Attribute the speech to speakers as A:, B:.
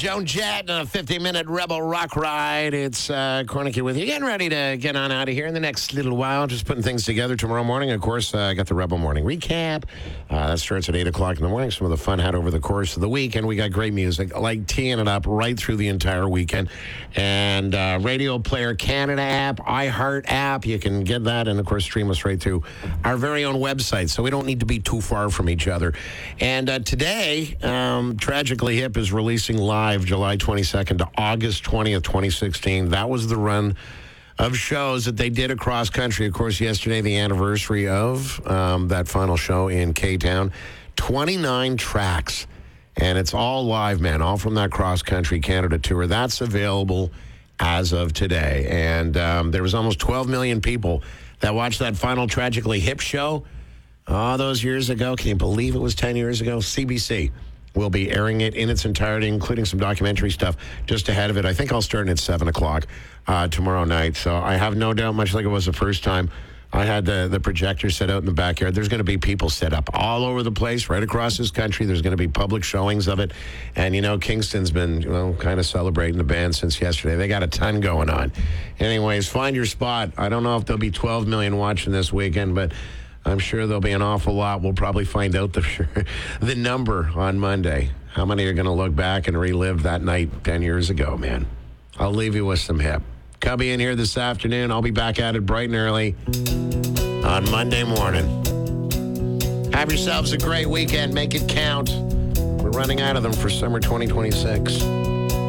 A: Joan Jett, a 50-minute Rebel Rock ride. It's Cornicky with you. Getting ready to get on out of here in the next little while. Just putting things together tomorrow morning. Of course, I got the Rebel Morning Recap. That starts at 8 o'clock in the morning. Some of the fun had over the course of the week. And we got great music, like teeing it up right through the entire weekend. And Radio Player Canada app, iHeart app. You can get that and, of course, stream us right to our very own website. So we don't need to be too far from each other. And today, Tragically Hip is releasing live July 22nd to August 20th, 2016. That was the run of shows that they did across country. Of course, yesterday, the anniversary of that final show in K-Town. 29 tracks, and it's all live, man, all from that cross-country Canada tour. That's available as of today. And there was almost 12 million people that watched that final Tragically Hip show all those years ago. Can you believe it was 10 years ago? CBC will be airing it in its entirety, including some documentary stuff just ahead of it. I think I'll start at 7 o'clock tomorrow night. So I have no doubt, much like it was the first time, I had the projector set out in the backyard. There's going to be people set up all over the place, right across this country. There's going to be public showings of it. And, you know, Kingston's been, kind of celebrating the band since yesterday. They got a ton going on. Anyways, find your spot. I don't know if there'll be 12 million watching this weekend, but I'm sure there'll be an awful lot. We'll probably find out the number on Monday. How many are going to look back and relive that night 10 years ago, man? I'll leave you with some hip. Cubby in here this afternoon. I'll be back at it bright and early on Monday morning. Have yourselves a great weekend. Make it count. We're running out of them for summer 2026.